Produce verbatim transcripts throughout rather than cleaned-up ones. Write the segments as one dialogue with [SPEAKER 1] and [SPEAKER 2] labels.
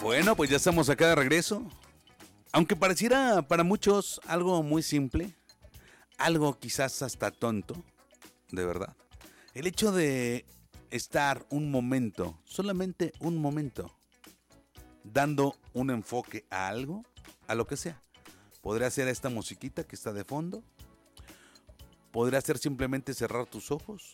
[SPEAKER 1] Bueno, pues ya estamos acá de regreso. Aunque pareciera para muchos algo muy simple, algo quizás hasta tonto, de verdad. El hecho de estar un momento, solamente un momento, dando un enfoque a algo, a lo que sea. Podría ser esta musiquita que está de fondo. Podría ser simplemente cerrar tus ojos.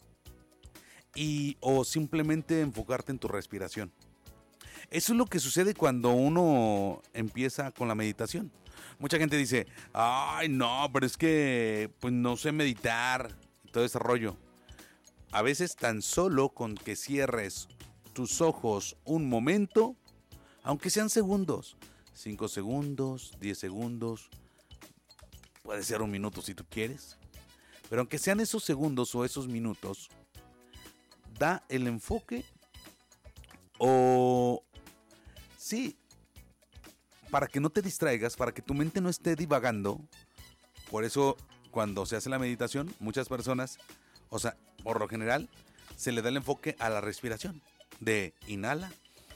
[SPEAKER 1] Y, o simplemente enfocarte en tu respiración. Eso es lo que sucede cuando uno empieza con la meditación. Mucha gente dice, ay no, pero es que pues no sé meditar y todo ese rollo. A veces tan solo con que cierres tus ojos un momento, aunque sean segundos, cinco segundos, diez segundos, puede ser un minuto si tú quieres, pero aunque sean esos segundos o esos minutos, da el enfoque o sí, para que no te distraigas, para que tu mente no esté divagando. Por eso cuando se hace la meditación, muchas personas, o sea, por lo general, se le da el enfoque a la respiración. De inhala,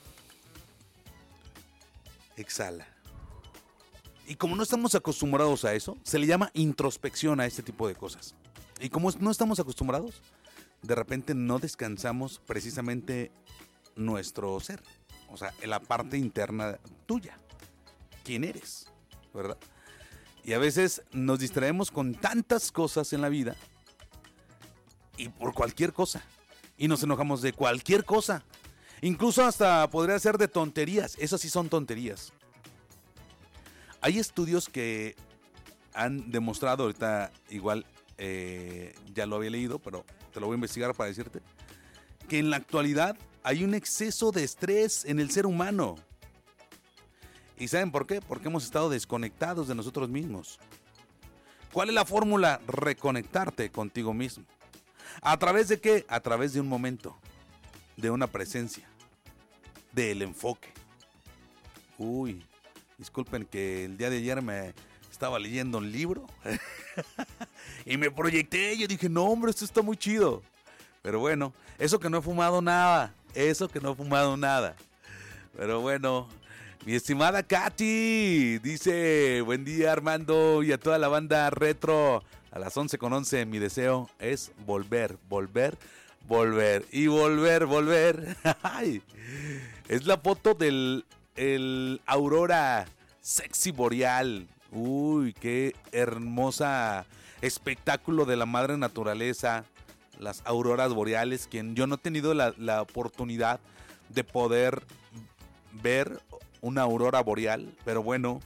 [SPEAKER 1] exhala. Y como no estamos acostumbrados a eso, se le llama introspección a este tipo de cosas. Y como no estamos acostumbrados, de repente no descansamos precisamente nuestro ser. O sea, en la parte interna tuya. ¿Quién eres? ¿Verdad? Y a veces nos distraemos con tantas cosas en la vida. Y por cualquier cosa. Y nos enojamos de cualquier cosa. Incluso hasta podría ser de tonterías. Esas sí son tonterías. Hay estudios que han demostrado, ahorita igual eh, ya lo había leído, pero te lo voy a investigar para decirte, que en la actualidad hay un exceso de estrés en el ser humano. ¿Y saben por qué? Porque hemos estado desconectados de nosotros mismos. ¿Cuál es la fórmula? Reconectarte contigo mismo. ¿A través de qué? A través de un momento, de una presencia, del enfoque. Uy, disculpen que el día de ayer me estaba leyendo un libro y me proyecté. Yo dije, no hombre, esto está muy chido. Pero bueno, eso que no he fumado nada. Eso que no he fumado nada. Pero bueno, mi estimada Katy dice, buen día Armando y a toda la banda retro. A las once con once mi deseo es volver, volver, volver y volver, volver. Es la foto del el aurora sexy boreal. Uy, qué hermosa espectáculo de la madre naturaleza. Las auroras boreales, quien yo no he tenido la, la oportunidad de poder ver una aurora boreal, pero bueno,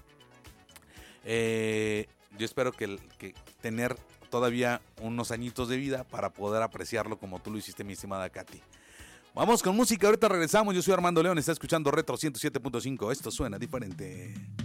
[SPEAKER 1] eh, yo espero que, que tener todavía unos añitos de vida para poder apreciarlo como tú lo hiciste, mi estimada Katy. Vamos con música, ahorita regresamos. Yo soy Armando León, está escuchando Retro ciento siete punto cinco. Esto suena diferente.